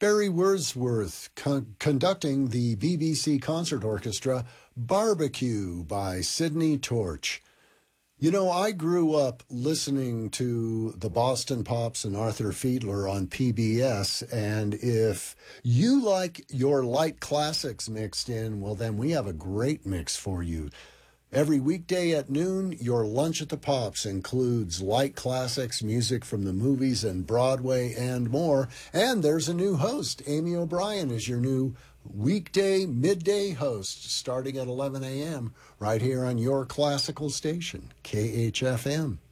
Barry Wordsworth conducting the BBC Concert Orchestra Barbecue by Sidney Torch. You know, I grew up listening to the Boston Pops and Arthur Fiedler on PBS, and if you like your light classics mixed in, well, then we have a great mix for you. Every weekday at noon, your lunch at the Pops includes light classics, music from the movies and Broadway, and more. And there's a new host. Amy O'Brien is your new weekday midday host starting at 11 a.m. right here on your classical station, KHFM.